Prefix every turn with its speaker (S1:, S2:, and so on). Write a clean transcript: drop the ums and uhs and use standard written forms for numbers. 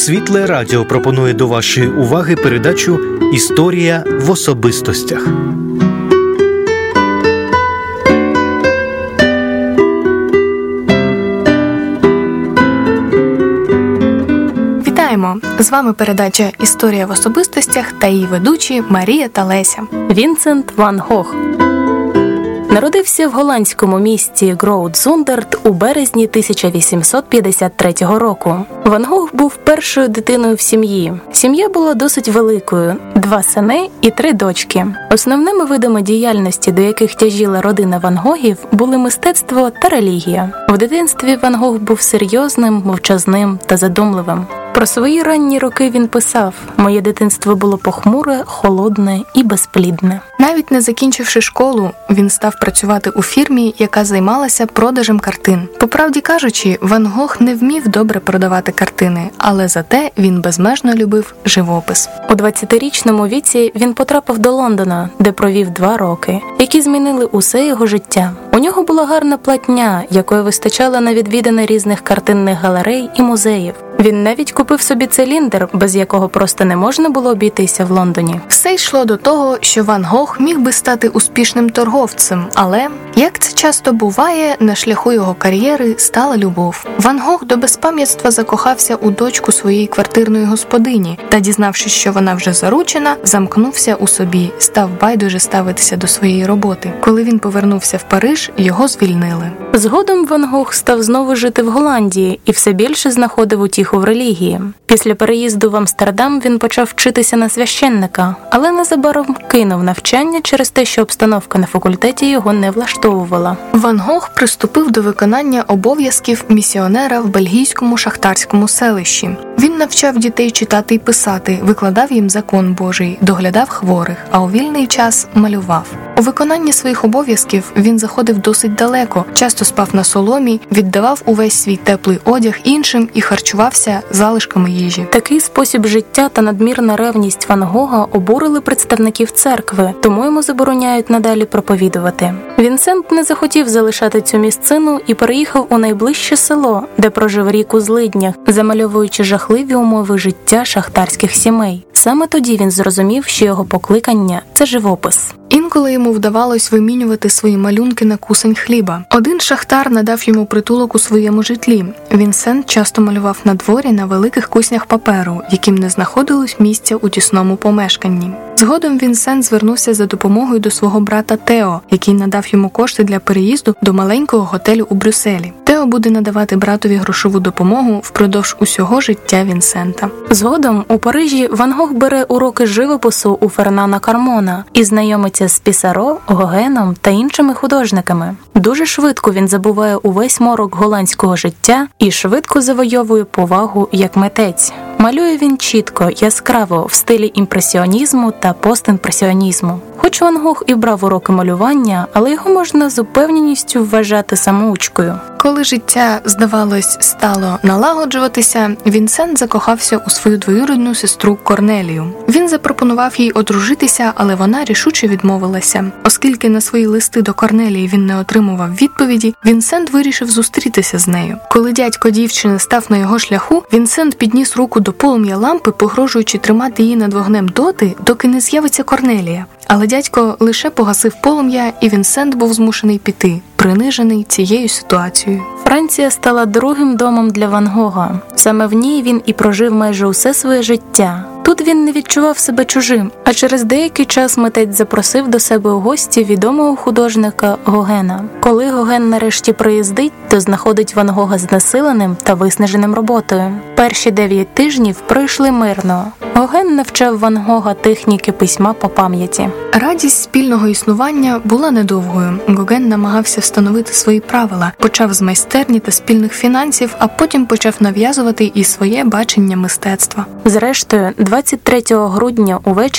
S1: Світле Радіо пропонує до вашої уваги передачу «Історія в особистостях».
S2: Вітаємо! З вами передача «Історія в особистостях» та її ведучі Марія та Леся.
S3: Вінсент Ван Гог народився в голландському місті Гроут-Зундерт у березні 1853 року. Ван Гог був першою дитиною в сім'ї. Сім'я була досить великою – 2 сини і 3 дочки. Основними видами діяльності, до яких тяжіла родина Ван Гогів, були мистецтво та релігія. В дитинстві Ван Гог був серйозним, мовчазним та задумливим. Про свої ранні роки він писав: «Моє дитинство було похмуре, холодне і безплідне».
S2: Навіть не закінчивши школу, він став працювати у фірмі, яка займалася продажем картин. По правді кажучи, Ван Гог не вмів добре продавати картини, але зате він безмежно любив живопис.
S3: У 20-річному віці він потрапив до Лондона, де провів 2 роки, які змінили усе його життя. У нього була гарна платня, якої вистачало на відвідини різних картинних галерей і музеїв. Він навіть купив собі циліндр, без якого просто не можна було обійтися в Лондоні.
S2: Все йшло до того, що Ван Гог міг би стати успішним торговцем, але, як це часто буває, на шляху його кар'єри стала любов. Ван Гог до безпам'ятства закохався у дочку своєї квартирної господині та, дізнавшись, що вона вже заручена, замкнувся у собі, став байдуже ставитися до своєї роботи. Коли він повернувся в Париж, його звільнили.
S3: Згодом Ван Гог став знову жити в Голландії і все більше знаходив утіху в релігії. Після переїзду в Амстердам він почав вчитися на священника, але незабаром кинув навчання через те, що обстановка на факультеті його не влаштовувала.
S2: Ван Гог приступив до виконання обов'язків місіонера в бельгійському шахтарському селищі. Він навчав дітей читати і писати, викладав їм закон Божий, доглядав хворих, а у вільний час малював. У виконанні своїх обов'язків він заходив досить далеко, часто спав на соломі, віддавав увесь свій теплий одяг іншим і харчувався залишками їжі.
S3: Такий спосіб життя та надмірна ревність Ван Гога обурили представників церкви, тому йому забороняють надалі проповідувати. Вінсент не захотів залишати цю місцину і переїхав у найближче село, де прожив рік у злиднях, замальовуючи жахливі умови життя шахтарських сімей. Саме тоді він зрозумів, що його покликання – це живопис.
S2: Інколи йому вдавалось вимінювати свої малюнки на кусень хліба. Один шахтар надав йому притулок у своєму житлі. Вінсент часто малював на дворі на великих куснях паперу, яким не знаходилось місця у тісному помешканні. Згодом Вінсент звернувся за допомогою до свого брата Тео, який надав йому кошти для переїзду до маленького готелю у Брюсселі. Тео буде надавати братові грошову допомогу впродовж усього життя Вінсента.
S3: Згодом у Парижі Ван Гог бере уроки живопису у Фернана Кармона і знайомиться з Пісаро, Гогеном та іншими художниками. Дуже швидко він забуває увесь морок голландського життя і швидко завойовує повагу як митець. Малює він чітко, яскраво, в стилі імпресіонізму та постімпресіонізму. Хоч Ван Гог і брав уроки малювання, але його можна з упевненістю вважати самоучкою.
S2: Коли життя, здавалось, стало налагоджуватися, Вінсент закохався у свою двоюрідну сестру Корнелію. Він запропонував їй одружитися, але вона рішуче відмовилася. Оскільки на свої листи до Корнелії він не отримував відповіді, Вінсент вирішив зустрітися з нею. Коли дядько дівчини став на його шляху, Вінсент підніс руку до полум'я лампи, погрожуючи тримати її над вогнем доти, доки не з'явиться Корнелія. Але дядько лише погасив полум'я, і Вінсент був змушений піти, принижений цією ситуацією.
S3: Франція стала другим домом для Ван Гога. Саме в ній він і прожив майже усе своє життя. Тут він не відчував себе чужим, а через деякий час митець запросив до себе у гості відомого художника Гогена. Коли Гоген нарешті приїздить, то знаходить Ван Гога знесиленим та виснаженим роботою. Перші 9 тижнів пройшли мирно. Гоген навчав Ван Гога техніки письма по пам'яті.
S2: Радість спільного існування була недовгою. Гоген намагався встановити свої правила, почав з майстерні та спільних фінансів, а потім почав нав'язувати і своє бачення мистецтва.
S3: Зрештою, 23 грудня увечері